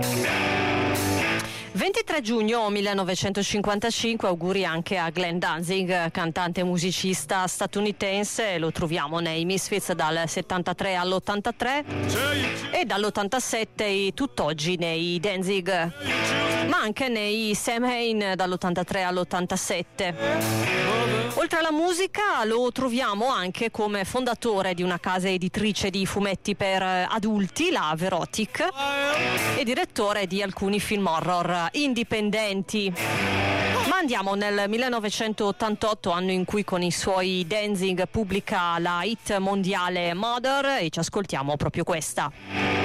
23 giugno 1955, auguri anche a Glenn Danzig, cantante e musicista statunitense. Lo troviamo nei Misfits dal 73 all'83 e dall'87 e tutt'oggi nei Danzig, ma anche nei Sam Hain dall'83 all'87. Oltre alla musica lo troviamo anche come fondatore di una casa editrice di fumetti per adulti, la Verotic, e direttore di alcuni film horror indipendenti. Ma andiamo nel 1988, anno in cui con i suoi Danzig pubblica la hit mondiale Mother, e ci ascoltiamo proprio questa.